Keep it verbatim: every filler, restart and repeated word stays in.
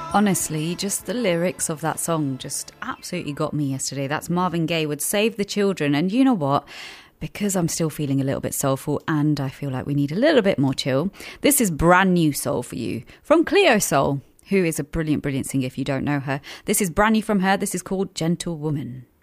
Honestly, just the lyrics of that song just absolutely got me yesterday. That's Marvin Gaye with Save the Children. And you know what? Because I'm still feeling a little bit soulful and I feel like we need a little bit more chill, this is brand new soul for you from Cleo Sol, who is a brilliant, brilliant singer if you don't know her. This is brand new from her. This is called Gentle Woman.